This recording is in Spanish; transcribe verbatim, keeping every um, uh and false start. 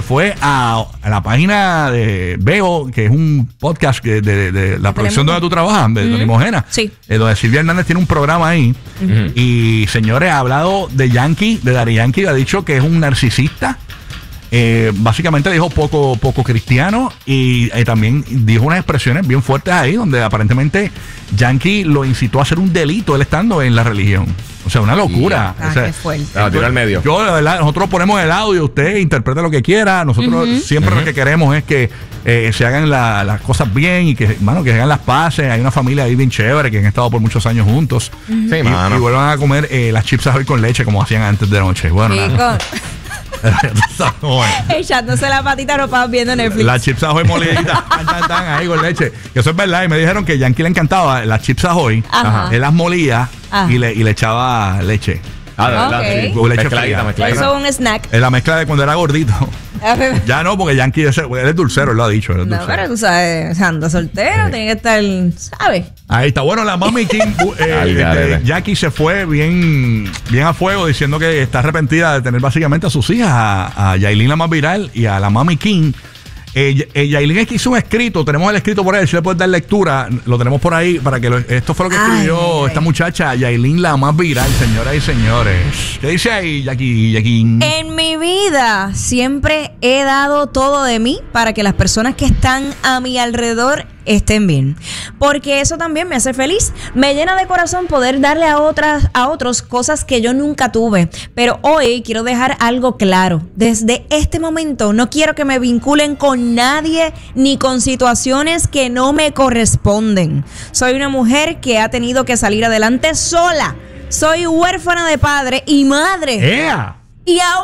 fue a, a la página de Veo, que es un podcast que de, de, de la producción donde tú trabajas, de uh-huh. Limogena. Sí. Eh, donde Silvia Hernández tiene un programa ahí. Uh-huh. Y señores, ha hablado de Yankee, de Daddy Yankee, ha dicho que es un narcisista. Eh, básicamente dijo poco poco cristiano y eh, también dijo unas expresiones bien fuertes ahí donde aparentemente Yankee lo incitó a hacer un delito él estando en la religión. O sea, una locura. Ah, o sea, qué fuerte. Ah, tira al medio. Yo, de verdad, nosotros ponemos el audio, usted interpreta lo que quiera. Nosotros uh-huh. siempre uh-huh. lo que queremos es que eh, se hagan la, las cosas bien y que, mano, que se hagan las paces. Hay una familia ahí bien chévere que han estado por muchos años juntos. Uh-huh. Sí, y, mano. Y vuelvan a comer eh, las chips Ahoy con leche como hacían antes de noche. Bueno, nada. Echándose la patita ropa viendo Netflix. Las chips Ahoy moliditas ahí con leche. Que eso es verdad. Y me dijeron que a Yankee le encantaba las chips Ahoy. Ajá. Él las molía y le, y le echaba leche. Ah, de verdad. Okay. Sí, leche mezcladita, mezcladita. Eso es un snack. Es la mezcla de cuando era gordito. Ya no, porque Yankee es, él es dulcero, él lo ha dicho. Él es no, pero tú sabes, anda soltero, sí. Tiene que estar, ¿sabes? Ahí está. Bueno, la Mami King, eh, este, Jackie se fue bien, bien a fuego diciendo que está arrepentida de tener básicamente a sus hijas, a, a Yailin la más viral y a la Mami King. Eh, eh, Yailin es que hizo un escrito, tenemos el escrito por ahí, si le puedes dar lectura, lo tenemos por ahí para que lo, esto fue lo que escribió ay, esta ay. muchacha, Yailin la más viral, señoras y señores. ¿Qué dice ahí, Jackie? Jackie? En mi vida siempre he dado todo de mí para que las personas que están a mi alrededor estén bien, porque eso también me hace feliz, me llena de corazón poder darle a otras a otros cosas que yo nunca tuve, pero hoy quiero dejar algo claro, desde este momento no quiero que me vinculen con nadie ni con situaciones que no me corresponden. Soy una mujer que ha tenido que salir adelante sola, soy huérfana de padre y madre. Yeah. Y aún